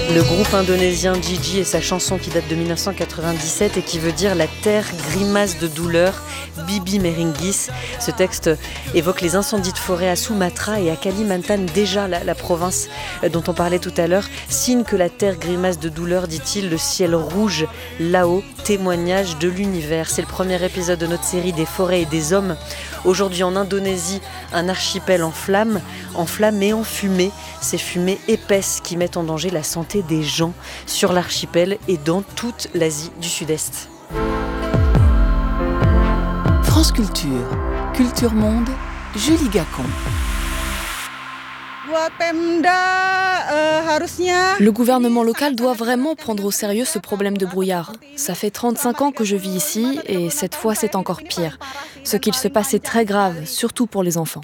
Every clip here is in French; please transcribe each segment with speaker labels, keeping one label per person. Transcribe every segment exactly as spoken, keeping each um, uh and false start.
Speaker 1: Le groupe indonésien Gigi et sa chanson qui date de mille neuf cent quatre-vingt-dix-sept et qui veut dire la terre grimace de douleur, Bibi Meringis. Ce texte évoque les incendies de forêt à Sumatra et à Kalimantan, déjà la, la province dont on parlait tout à l'heure. Signe que la terre grimace de douleur, dit-il, le ciel rouge là-haut, témoignage de l'univers. C'est le premier épisode de notre série des forêts et des hommes. Aujourd'hui en Indonésie, un archipel en flammes, en flammes et en fumée. Ces fumées épaisses qui mettent en danger la santé des gens sur l'archipel et dans toute l'Asie du Sud-Est.
Speaker 2: France Culture, Culture Monde, Julie Gacon.
Speaker 3: Le gouvernement local doit vraiment prendre au sérieux ce problème de brouillard. Ça fait trente-cinq ans que je vis ici et cette fois c'est encore pire. Ce qu'il se passe est très grave, surtout pour les enfants.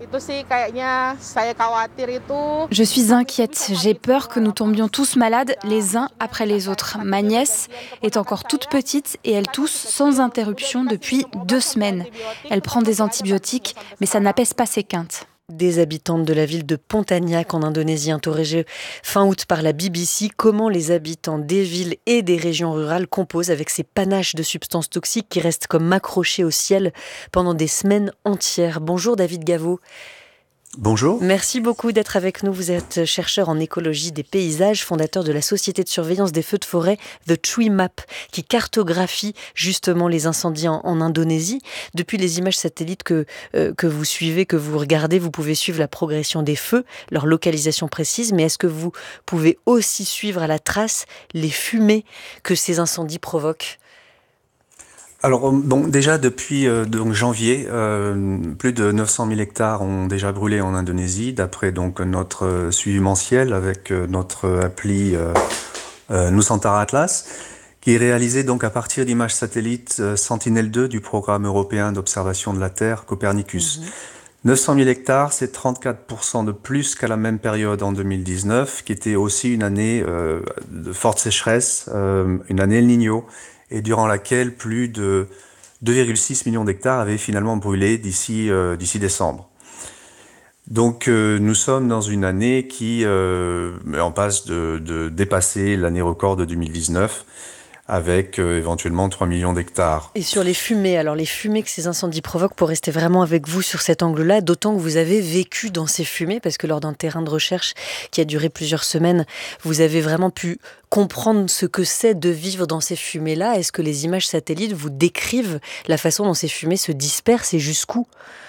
Speaker 4: Je suis inquiète. J'ai peur que nous tombions tous malades les uns après les autres. Ma nièce est encore toute petite et elle tousse sans interruption depuis deux semaines. Elle prend des antibiotiques, mais ça n'apaise pas ses quintes.
Speaker 1: Des habitantes de la ville de Pontianak en Indonésie, interrogées fin août par la B B C, comment les habitants des villes et des régions rurales composent avec ces panaches de substances toxiques qui restent comme accrochés au ciel pendant des semaines entières. Bonjour David Gaveau.
Speaker 5: Bonjour.
Speaker 1: Merci beaucoup d'être avec nous. Vous êtes chercheur en écologie des paysages, fondateur de la société de surveillance des feux de forêt The Tree Map, qui cartographie justement les incendies en, en Indonésie. Depuis les images satellites que, euh, que vous suivez, que vous regardez, vous pouvez suivre la progression des feux, leur localisation précise, mais est-ce que vous pouvez aussi suivre à la trace les fumées que ces incendies provoquent ?
Speaker 5: Alors, bon, déjà depuis euh, donc janvier, euh, plus de neuf cent mille hectares ont déjà brûlé en Indonésie, d'après donc notre euh, suivi mensuel avec euh, notre appli euh, euh, Nusantara Atlas, qui est réalisé donc à partir d'images satellites euh, Sentinelle deux du programme européen d'observation de la Terre Copernicus. Mmh. neuf cent mille hectares, c'est trente-quatre pour cent de plus qu'à la même période en deux mille dix-neuf, qui était aussi une année euh, de forte sécheresse, euh, une année El Niño, et durant laquelle plus de deux virgule six millions d'hectares avaient finalement brûlé d'ici euh, d'ici décembre. Donc euh, nous sommes dans une année qui euh, en passe de, de dépasser l'année record de deux mille dix-neuf, avec euh, éventuellement trois millions d'hectares.
Speaker 1: Et sur les fumées, alors les fumées que ces incendies provoquent, pour rester vraiment avec vous sur cet angle-là, d'autant que vous avez vécu dans ces fumées, parce que lors d'un terrain de recherche qui a duré plusieurs semaines, vous avez vraiment pu comprendre ce que c'est de vivre dans ces fumées-là. Est-ce que les images satellites vous décrivent la façon dont ces fumées se dispersent et jusqu'où ?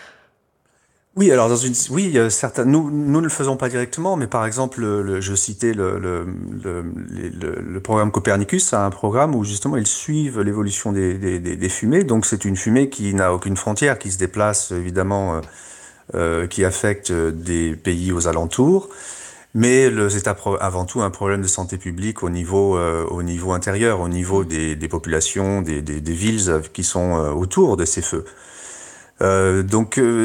Speaker 5: Oui, alors dans une, oui, euh, certains, nous, nous ne le faisons pas directement, mais par exemple, le, le, je citais le, le, le, le, le programme Copernicus, c'est un programme où justement ils suivent l'évolution des, des, des, des fumées. Donc c'est une fumée qui n'a aucune frontière, qui se déplace évidemment, euh, euh, qui affecte des pays aux alentours. Mais le, c'est avant tout un problème de santé publique au niveau, euh, au niveau intérieur, au niveau des, des populations, des, des, des villes qui sont autour de ces feux. Euh, donc euh,